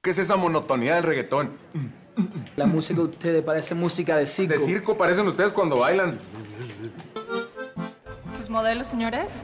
¿Qué es esa monotonía del reggaetón? La música de ustedes parece música de circo. De circo parecen ustedes cuando bailan. ¿Sus modelos, señores?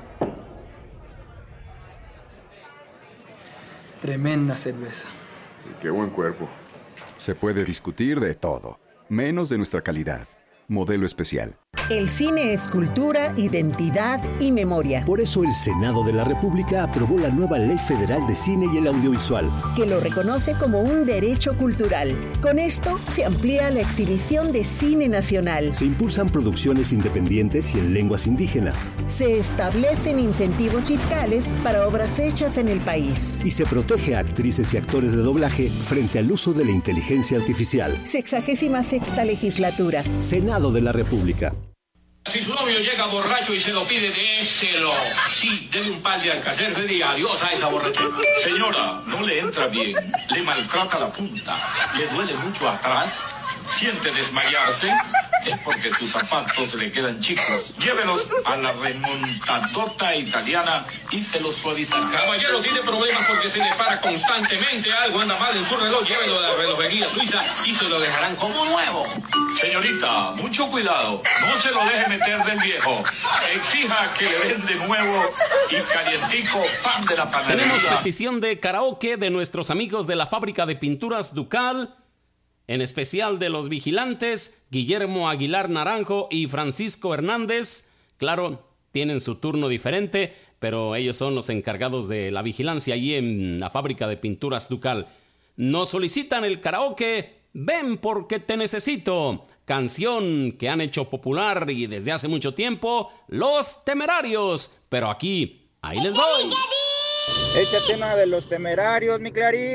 Tremenda cerveza. Y qué buen cuerpo. Se puede discutir de todo, menos de nuestra calidad. Modelo especial. El cine es cultura, identidad y memoria. Por eso el Senado de la República aprobó la nueva Ley Federal de Cine y el Audiovisual, que lo reconoce como un derecho cultural. Con esto se amplía la exhibición de cine nacional. Se impulsan producciones independientes y en lenguas indígenas. Se establecen incentivos fiscales para obras hechas en el país. Y se protege a actrices y actores de doblaje frente al uso de la inteligencia artificial. 66ª legislatura. Senado de la República. Si su novio llega borracho y se lo pide, déselo. Sí, dele un par de Alcacer y diga adiós a esa borrachera. Señora, no le entra bien, le maltrata la punta, le duele mucho atrás, siente desmayarse, es porque sus zapatos le quedan chicos. Llévelos a la remontadota italiana y se los suavizará. Caballero, tiene problemas porque se le para constantemente, algo anda mal en su reloj, llévelo a la relojería suiza y se lo dejarán como nuevo. Señorita, mucho cuidado, no se lo deje meter del viejo. Exija que le den de nuevo y calientico pan de la panadería. Tenemos petición de karaoke de nuestros amigos de la fábrica de pinturas Ducal, en especial de los vigilantes Guillermo Aguilar Naranjo y Francisco Hernández. Claro, tienen su turno diferente, pero ellos son los encargados de la vigilancia allí en la fábrica de pinturas Ducal. Nos solicitan el karaoke Ven porque te necesito, canción que han hecho popular y desde hace mucho tiempo Los Temerarios, pero aquí, ahí les voy. Échate una de Los Temerarios, mi Clarín.